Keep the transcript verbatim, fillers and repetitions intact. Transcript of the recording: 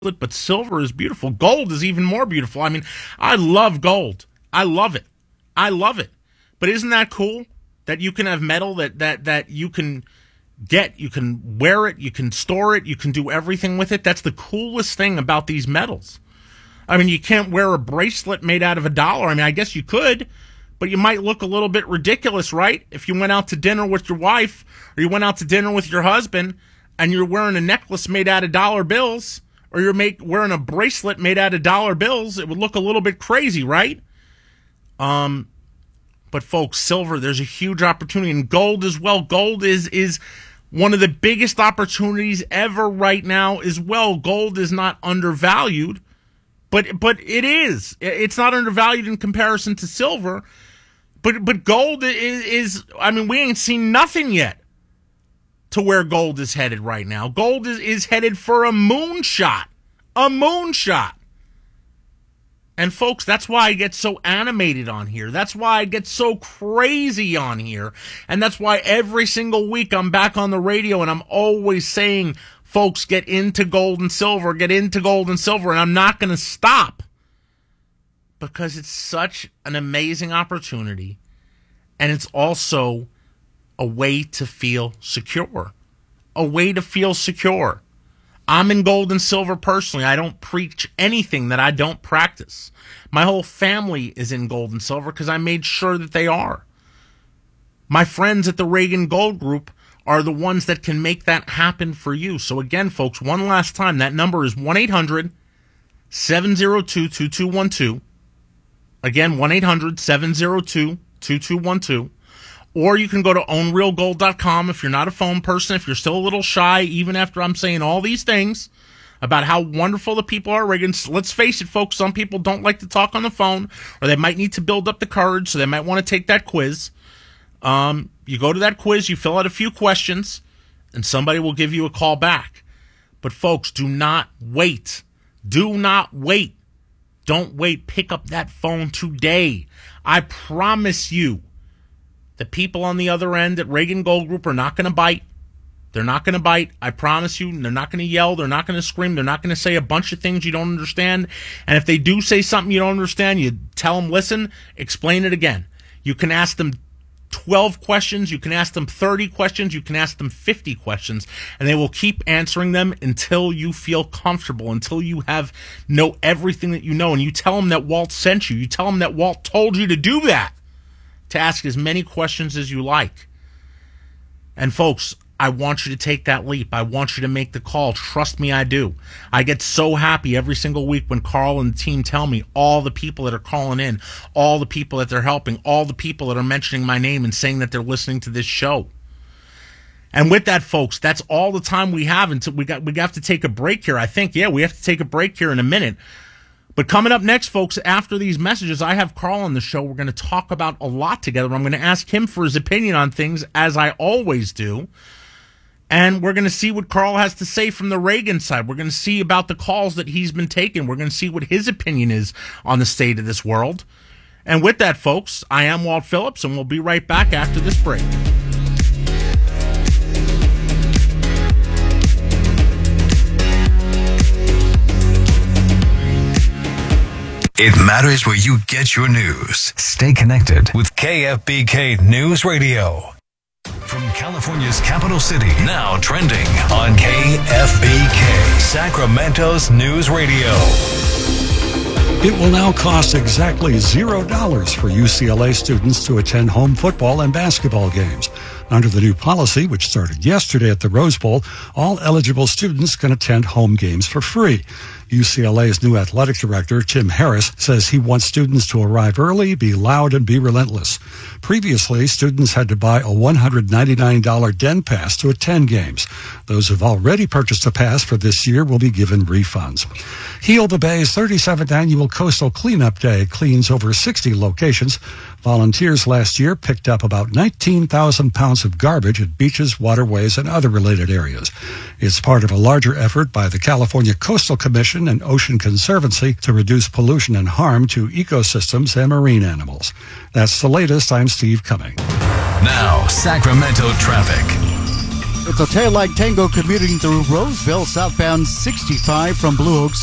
but silver is beautiful. Gold is even more beautiful. I mean, I love gold. I love it. I love it. But isn't that cool that you can have metal that that that you can get, you can wear it, you can store it, you can do everything with it? That's the coolest thing about these metals. I mean, you can't wear a bracelet made out of a dollar. I mean, I guess you could, but you might look a little bit ridiculous, right? If you went out to dinner with your wife or you went out to dinner with your husband and you're wearing a necklace made out of dollar bills, or you're make, wearing a bracelet made out of dollar bills, it would look a little bit crazy, right? Um, but folks, silver, there's a huge opportunity, and gold as well. Gold is is one of the biggest opportunities ever right now as well. Gold is not undervalued, but but it is. It's not undervalued in comparison to silver, but but gold is, is I mean, we ain't seen nothing yet to where gold is headed right now. Gold is, is headed for a moonshot. A moonshot. And folks, that's why I get so animated on here. That's why I get so crazy on here. And that's why every single week I'm back on the radio and I'm always saying, folks, get into gold and silver, get into gold and silver. And I'm not going to stop because it's such an amazing opportunity. And it's also a way to feel secure. A way to feel secure. I'm in gold and silver personally. I don't preach anything that I don't practice. My whole family is in gold and silver because I made sure that they are. My friends at the Reagan Gold Group are the ones that can make that happen for you. So again, folks, one last time, that number is one eight hundred seven oh two two two one two. Again, one eight hundred seven oh two two two one two. Or you can go to own real gold dot com if you're not a phone person, if you're still a little shy, even after I'm saying all these things about how wonderful the people are at Reagan. Let's face it, folks, some people don't like to talk on the phone, or they might need to build up the courage, so they might want to take that quiz. Um, you go to that quiz, you fill out a few questions, and somebody will give you a call back. But folks, do not wait. Do not wait. Don't wait. Pick up that phone today. I promise you, the people on the other end at Reagan Gold Group are not going to bite. They're not going to bite. I promise you. They're not going to yell. They're not going to scream. They're not going to say a bunch of things you don't understand. And if they do say something you don't understand, you tell them, listen, explain it again. You can ask them twelve questions. You can ask them thirty questions. You can ask them fifty questions. And they will keep answering them until you feel comfortable, until you have know everything that you know. And you tell them that Walt sent you. You tell them that Walt told you to do that, to ask as many questions as you like. And folks, I want you to take that leap. I want you to make the call. Trust me, I do. I get so happy every single week when Carl and the team tell me all the people that are calling in, all the people that they're helping, all the people that are mentioning my name and saying that they're listening to this show. And with that, folks, that's all the time we have until we got we have to take a break here. I think, yeah, we have to take a break here in a minute. But coming up next, folks, after these messages, I have Carl on the show. We're going to talk about a lot together. I'm going to ask him for his opinion on things, as I always do. And we're going to see what Carl has to say from the Reagan side. We're going to see about the calls that he's been taking. We're going to see what his opinion is on the state of this world. And with that, folks, I am Walt Phillips, and we'll be right back after this break. It matters where you get your news. Stay connected with K F B K News Radio. From California's capital city, now trending on K F B K, Sacramento's News Radio. It will now cost exactly zero dollars for U C L A students to attend home football and basketball games. Under the new policy, which started yesterday at the Rose Bowl, all eligible students can attend home games for free. U C L A's new athletic director, Tim Harris, says he wants students to arrive early, be loud, and be relentless. Previously, students had to buy a one hundred ninety-nine dollars Den Pass to attend games. Those who've already purchased a pass for this year will be given refunds. Heal the Bay's thirty-seventh Annual Coastal Cleanup Day cleans over sixty locations. Volunteers last year picked up about nineteen thousand pounds of garbage at beaches, waterways, and other related areas. It's part of a larger effort by the California Coastal Commission and Ocean Conservancy to reduce pollution and harm to ecosystems and marine animals. That's the latest. I'm Steve Cumming. Now, Sacramento traffic. It's a taillight tango commuting through Roseville, southbound sixty-five from Blue Oaks